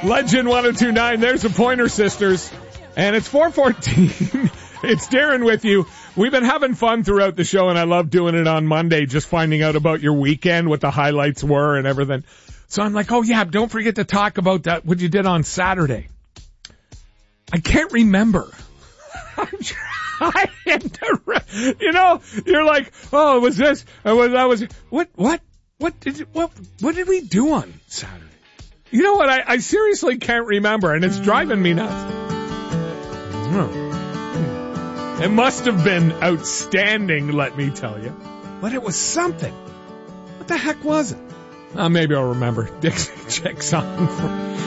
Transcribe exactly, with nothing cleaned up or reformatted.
Legend one oh two point nine, there's the Pointer Sisters. And it's four fourteen. It's Darren with you. We've been having fun throughout the show, and I love doing it on Monday, just finding out about your weekend, what the highlights were and everything. So I'm like, oh yeah, don't forget to talk about that, what you did on Saturday. I can't remember. I'm trying to, re- you know, you're like, oh, it was this, it was, that was, what, what, what did, you, what, what did we do on Saturday? You know what? I, I seriously can't remember, and it's driving me nuts. It must have been outstanding, let me tell you. But it was something. What the heck was it? Uh, maybe I'll remember. Dixie Chicks on for